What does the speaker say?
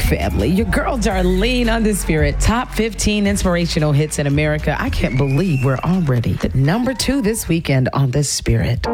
family. Your girl Darlene on The Spirit. Top 15 inspirational hits in America. I can't believe we're already at number 2 this weekend on The Spirit.